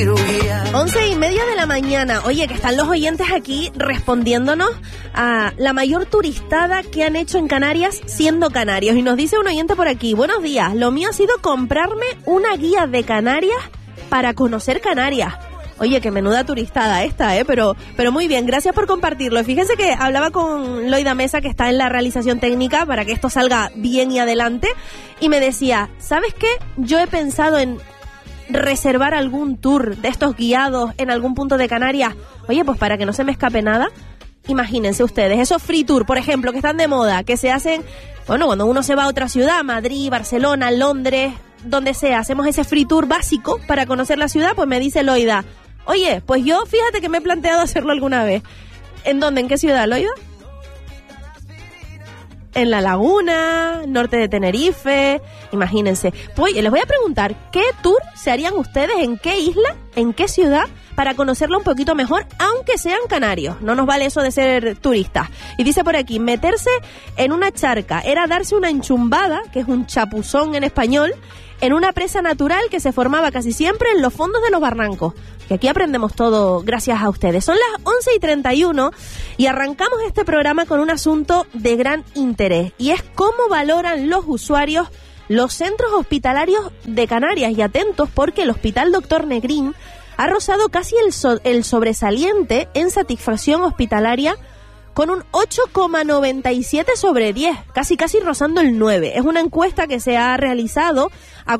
cirugía. 11:30 de la mañana. Oye, que están los oyentes aquí respondiéndonos a la mayor turistada que han hecho en Canarias siendo canarios. Y nos dice un oyente por aquí: buenos días, lo mío ha sido comprarme una guía de Canarias para conocer Canarias. Oye, qué menuda turistada esta, pero muy bien, gracias por compartirlo. Fíjense que hablaba con Loida Mesa, que está en la realización técnica para que esto salga bien y adelante, y me decía, ¿sabes qué? Yo he pensado en reservar algún tour de estos guiados en algún punto de Canarias. Oye, pues para que no se me escape nada, imagínense ustedes, esos free tour, por ejemplo, que están de moda, que se hacen, bueno, cuando uno se va a otra ciudad, Madrid, Barcelona, Londres, donde sea, hacemos ese free tour básico para conocer la ciudad. Pues me dice Loida, oye, pues yo fíjate que me he planteado hacerlo alguna vez. ¿En dónde? ¿En qué ciudad, Loida? En La Laguna, norte de Tenerife, imagínense. Pues les voy a preguntar, ¿qué tour se harían ustedes? ¿En qué isla? ¿En qué ciudad? Para conocerlo un poquito mejor, aunque sean canarios. No nos vale eso de ser turistas. Y dice por aquí, meterse en una charca era darse una enchumbada, que es un chapuzón en español, en una presa natural que se formaba casi siempre en los fondos de los barrancos. Que aquí aprendemos todo gracias a ustedes. Son las 11:31 y arrancamos este programa con un asunto de gran interés. Y es cómo valoran los usuarios los centros hospitalarios de Canarias. Y atentos, porque el Hospital Dr. Negrín ha rozado casi el sobresaliente en satisfacción hospitalaria con un 8,97 sobre 10, casi rozando el 9. Es una encuesta que se ha realizado a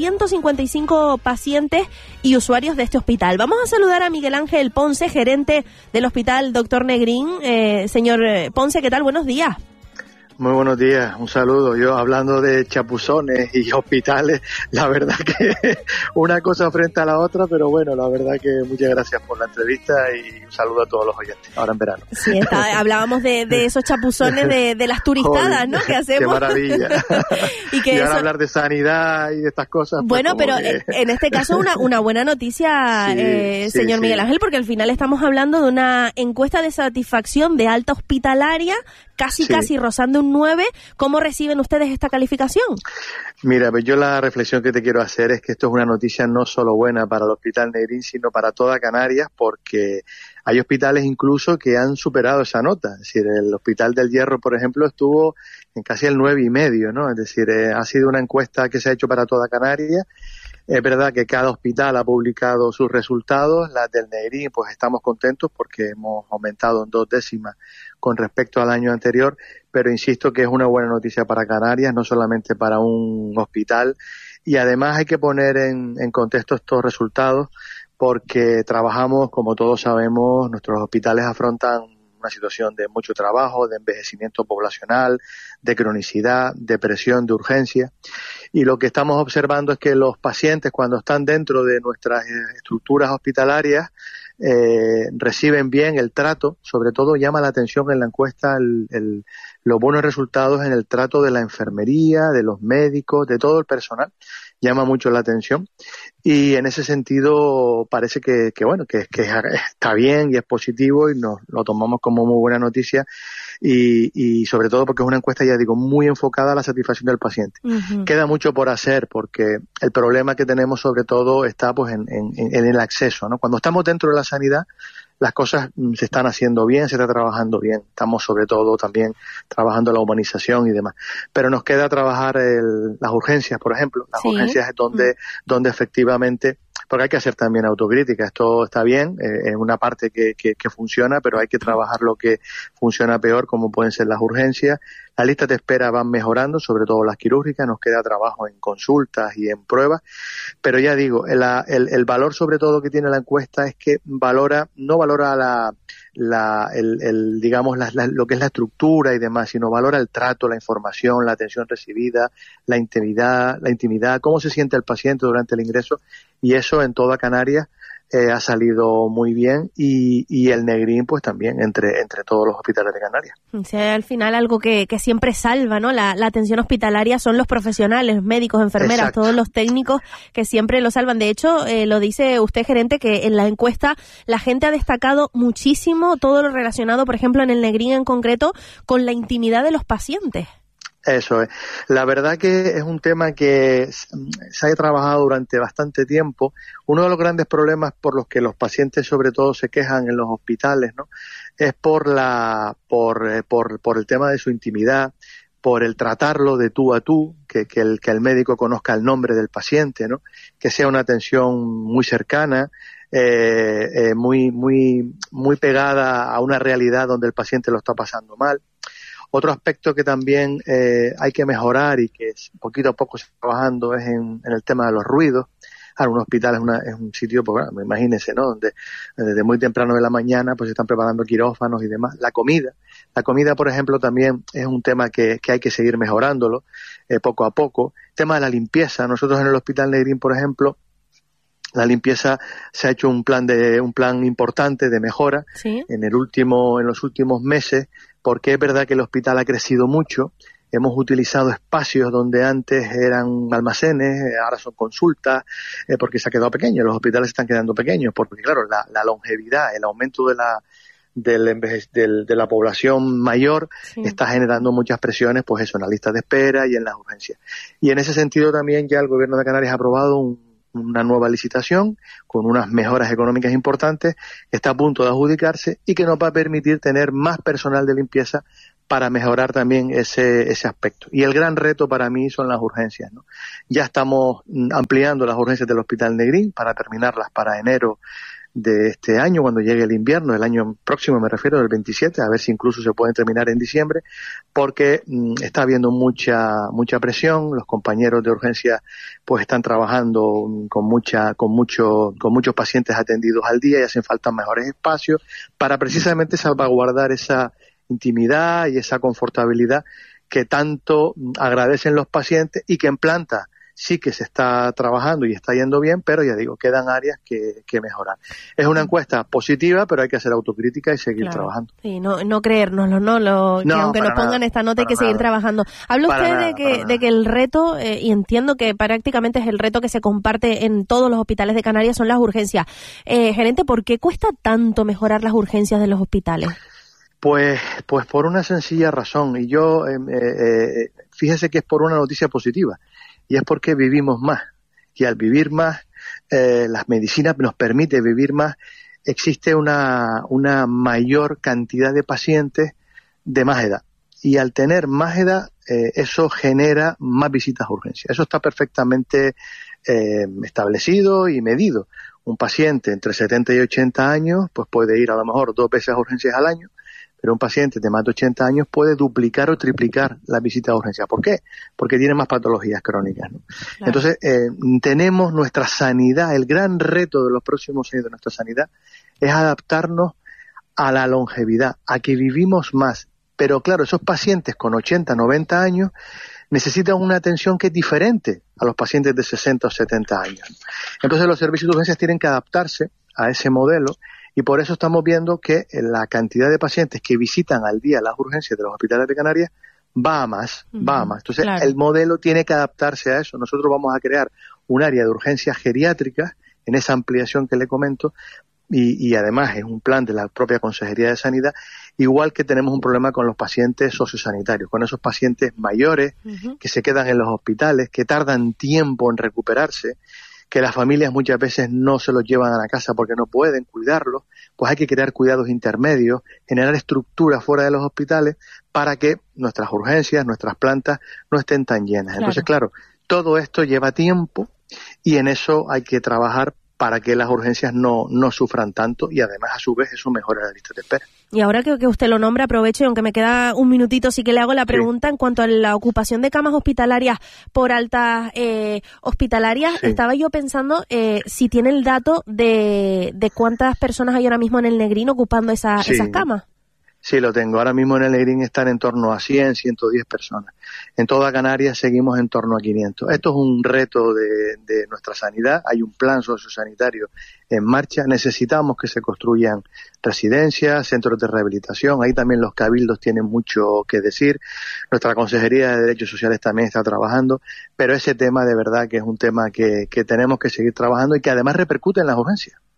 455 pacientes y usuarios de este hospital. Vamos a saludar a Miguel Ángel Ponce, gerente del Hospital Dr. Negrín. Señor Ponce, ¿qué tal? Buenos días. Muy buenos días, un saludo. Yo hablando de chapuzones y hospitales, la verdad que una cosa frente a la otra, pero bueno, la verdad que muchas gracias por la entrevista y un saludo a todos los oyentes, ahora en verano. Sí, hablábamos de esos chapuzones de las turistadas, ¿no? Que hacemos. ¡Qué maravilla! y ahora hablar de sanidad y de estas cosas. Bueno, pues pero en este caso una buena noticia, señor Miguel Ángel, porque al final estamos hablando de una encuesta de satisfacción de alta hospitalaria, casi rozando un 9. ¿Cómo reciben ustedes esta calificación? Mira, pues yo la reflexión que te quiero hacer es que esto es una noticia no solo buena para el Hospital Negrín, sino para toda Canarias, porque hay hospitales incluso que han superado esa nota. Es decir, el Hospital del Hierro, por ejemplo, estuvo en casi el 9,5, ¿no? Es decir, ha sido una encuesta que se ha hecho para toda Canarias. Es verdad que cada hospital ha publicado sus resultados. Las del Negrín, pues estamos contentos porque hemos aumentado en 2 décimas con respecto al año anterior, pero insisto que es una buena noticia para Canarias, no solamente para un hospital. Y además hay que poner en contexto estos resultados porque trabajamos, como todos sabemos, nuestros hospitales afrontan una situación de mucho trabajo, de envejecimiento poblacional, de cronicidad, de presión, de urgencia. Y lo que estamos observando es que los pacientes, cuando están dentro de nuestras estructuras hospitalarias, reciben bien el trato. Sobre todo llama la atención en la encuesta los buenos resultados en el trato de la enfermería, de los médicos, de todo el personal. Llama mucho la atención y en ese sentido parece que está bien y es positivo y nos lo tomamos como muy buena noticia y sobre todo porque es una encuesta, ya digo, muy enfocada a la satisfacción del paciente. Uh-huh. Queda mucho por hacer porque el problema que tenemos sobre todo está pues en el acceso, ¿no? Cuando estamos dentro de la sanidad, las cosas se están haciendo bien, se está trabajando bien. Estamos sobre todo también trabajando la humanización y demás. Pero nos queda trabajar las urgencias, por ejemplo. Las urgencias es donde efectivamente, porque hay que hacer también autocrítica. Esto está bien, es una parte que funciona, pero hay que trabajar lo que funciona peor, como pueden ser las urgencias. Las listas de espera van mejorando, sobre todo las quirúrgicas. Nos queda trabajo en consultas y en pruebas. Pero ya digo, el valor sobre todo que tiene la encuesta es que no valora lo que es la estructura y demás, sino valora el trato, la información, la atención recibida, la intimidad, cómo se siente el paciente durante el ingreso, y eso en toda Canarias ha salido muy bien y el Negrín pues también entre todos los hospitales de Canarias. O sea, al final algo que siempre salva, ¿no? La atención hospitalaria son los profesionales, médicos, enfermeras, Exacto. Todos los técnicos que siempre lo salvan. De hecho, lo dice usted, gerente, que en la encuesta la gente ha destacado muchísimo todo lo relacionado, por ejemplo, en el Negrín en concreto, con la intimidad de los pacientes. Eso es. La verdad que es un tema que se ha trabajado durante bastante tiempo. Uno de los grandes problemas por los que los pacientes sobre todo se quejan en los hospitales, ¿no? Es por el tema de su intimidad, por el tratarlo de tú a tú, que el médico conozca el nombre del paciente, ¿no? Que sea una atención muy cercana, muy pegada a una realidad donde el paciente lo está pasando mal. Otro aspecto que también hay que mejorar y que poquito a poco se está trabajando es en el tema de los ruidos. Ahora, un hospital es un sitio, pues, bueno, imagínense, ¿no? Donde desde muy temprano de la mañana pues se están preparando quirófanos y demás. La comida, por ejemplo, también es un tema que hay que seguir mejorándolo poco a poco. El tema de la limpieza. Nosotros en el Hospital Negrín, por ejemplo, la limpieza se ha hecho un plan importante de mejora. ¿Sí? En los últimos meses, porque es verdad que el hospital ha crecido mucho. Hemos utilizado espacios donde antes eran almacenes, ahora son consultas, porque se ha quedado pequeño. Los hospitales se están quedando pequeños, porque claro, la longevidad, el aumento de la población mayor, sí, está generando muchas presiones, pues eso, en la lista de espera y en las urgencias. Y en ese sentido también ya el Gobierno de Canarias ha aprobado una nueva licitación con unas mejoras económicas importantes, que está a punto de adjudicarse y que nos va a permitir tener más personal de limpieza para mejorar también ese aspecto. Y el gran reto para mí son las urgencias, ¿no? Ya estamos ampliando las urgencias del Hospital Negrín para terminarlas para enero de este año, cuando llegue el invierno, el año próximo me refiero, del 27, a ver si incluso se pueden terminar en diciembre, porque está habiendo mucha presión. Los compañeros de urgencia pues están trabajando con muchos pacientes atendidos al día y hacen falta mejores espacios para precisamente salvaguardar esa intimidad y esa confortabilidad que tanto agradecen los pacientes, y que en planta sí que se está trabajando y está yendo bien, pero ya digo, quedan áreas que mejorar. Es una encuesta positiva, pero hay que hacer autocrítica y seguir trabajando. Sí, no creérnoslo, que aunque nos pongan esta nota hay que seguir trabajando. Habla usted de que el reto, y entiendo que prácticamente es el reto que se comparte en todos los hospitales de Canarias, son las urgencias. Gerente, ¿por qué cuesta tanto mejorar las urgencias de los hospitales? Pues por una sencilla razón, y yo, fíjese que es por una noticia positiva, y es porque vivimos más, y al vivir más, las medicinas nos permite vivir más. Existe una mayor cantidad de pacientes de más edad, y al tener más edad, eso genera más visitas a urgencias. Eso está perfectamente establecido y medido. Un paciente entre 70 y 80 años pues puede ir a lo mejor 2 veces a urgencias al año, pero un paciente de más de 80 años puede duplicar o triplicar la visita a urgencia. ¿Por qué? Porque tiene más patologías crónicas, ¿no? Claro. Entonces, tenemos nuestra sanidad, el gran reto de los próximos años de nuestra sanidad es adaptarnos a la longevidad, a que vivimos más. Pero claro, esos pacientes con 80, 90 años necesitan una atención que es diferente a los pacientes de 60 o 70 años. Entonces, los servicios de urgencias tienen que adaptarse a ese modelo. Y por eso estamos viendo que la cantidad de pacientes que visitan al día las urgencias de los hospitales de Canarias va a más. Entonces, claro, el modelo tiene que adaptarse a eso. Nosotros vamos a crear un área de urgencias geriátricas en esa ampliación que le comento, y además es un plan de la propia Consejería de Sanidad, igual que tenemos un problema con los pacientes sociosanitarios, con esos pacientes mayores que se quedan en los hospitales, que tardan tiempo en recuperarse, que las familias muchas veces no se los llevan a la casa porque no pueden cuidarlos. Pues hay que crear cuidados intermedios, generar estructuras fuera de los hospitales para que nuestras urgencias, nuestras plantas no estén tan llenas. Claro. Entonces, claro, todo esto lleva tiempo y en eso hay que trabajar para que las urgencias no sufran tanto, y además a su vez eso mejora la lista de espera. Y ahora que usted lo nombra, aprovecho, y aunque me queda un minutito, sí que le hago la pregunta en cuanto a la ocupación de camas hospitalarias por altas hospitalarias. Sí. Estaba yo pensando si tiene el dato de cuántas personas hay ahora mismo en el Negrín ocupando esas camas. Sí, lo tengo. Ahora mismo en el Negrín están en torno a 100, 110 personas. En toda Canarias seguimos en torno a 500. Esto es un reto de nuestra sanidad. Hay un plan sociosanitario en marcha. Necesitamos que se construyan residencias, centros de rehabilitación. Ahí también los cabildos tienen mucho que decir. Nuestra Consejería de Derechos Sociales también está trabajando. Pero ese tema de verdad que es un tema que tenemos que seguir trabajando y que además repercute en las urgencias.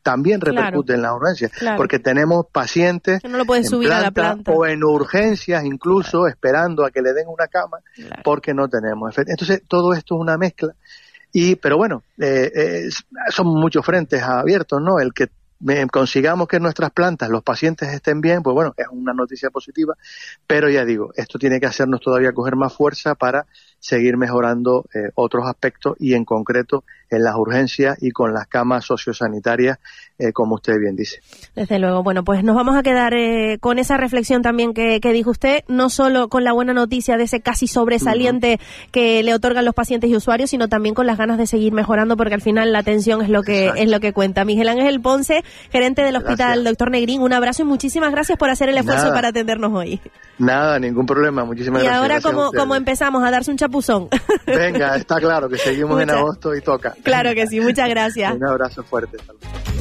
también repercute en las urgencias, porque tenemos pacientes que no lo pueden subir a la planta o en urgencias incluso esperando a que le den una cama porque no tenemos. Entonces todo esto es una mezcla pero bueno, son muchos frentes abiertos, ¿no? El que consigamos que en nuestras plantas los pacientes estén bien, pues bueno, es una noticia positiva, pero ya digo, esto tiene que hacernos todavía coger más fuerza para seguir mejorando otros aspectos y en concreto en las urgencias y con las camas sociosanitarias, como usted bien dice. Desde luego. Bueno, pues nos vamos a quedar con esa reflexión también que dijo usted, no solo con la buena noticia de ese casi sobresaliente que le otorgan los pacientes y usuarios, sino también con las ganas de seguir mejorando, porque al final la atención es lo que cuenta. Miguel Ángel Ponce, gerente del Hospital Dr. Negrín, un abrazo y muchísimas gracias por hacer el esfuerzo para atendernos hoy. Nada, ningún problema, muchísimas gracias. Y ahora como empezamos a darse un chapuzón. Venga, está claro que seguimos en agosto y toca. Claro que sí, muchas gracias. Un abrazo fuerte. Salud.